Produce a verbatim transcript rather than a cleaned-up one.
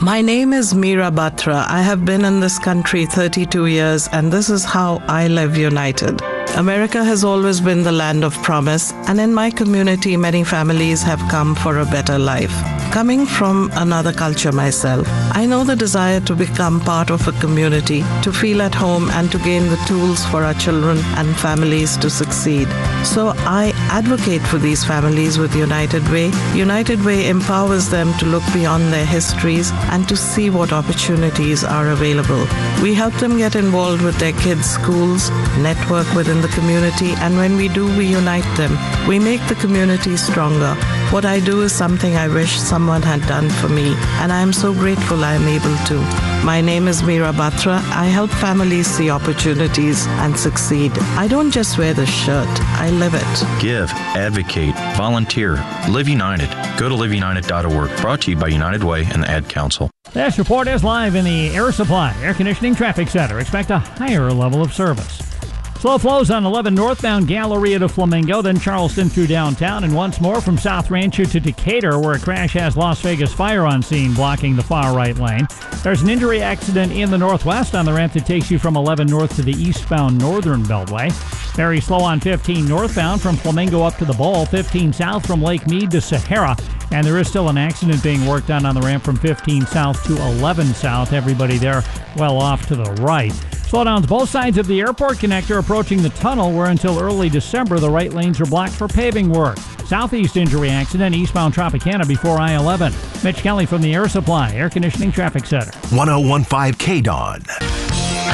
My name is Meera Batra. I have been in this country thirty-two years, and this is how I live united. America has always been the land of promise, and in my community, many families have come for a better life. Coming from another culture myself, I know the desire to become part of a community, to feel at home, and to gain the tools for our children and families to succeed. So I advocate for these families with United Way. United Way empowers them to look beyond their histories and to see what opportunities are available. We help them get involved with their kids' schools, network within the community, and when we do, we unite them. We make the community stronger. What I do is something I wish someone had done for me, and I am so grateful I am able to. My name is Meera Batra. I help families see opportunities and succeed. I don't just wear the shirt, I live it. Give, advocate, volunteer, live united. Go to live united dot org. Brought to you by United Way and the Ad Council. This report is live in the Air Supply Air Conditioning Traffic Center. Expect a higher level of service. Slow flows on eleven northbound Galleria to Flamingo, then Charleston through downtown, and once more from South Rancho to Decatur, where a crash has Las Vegas Fire on scene, blocking the far right lane. There's an injury accident in the northwest on the ramp that takes you from eleven north to the eastbound Northern Beltway. Very slow on fifteen northbound from Flamingo up to the Bowl, fifteen south from Lake Mead to Sahara, and there is still an accident being worked on on the ramp from fifteen south to eleven south. Everybody there well off to the right. Slowdowns both sides of the airport connector approaching the tunnel, where until early December the right lanes are blocked for paving work. Southeast injury accident eastbound Tropicana before I eleven. Mitch Kelly from the Air Supply Air Conditioning Traffic Center. one oh one point five K D O N.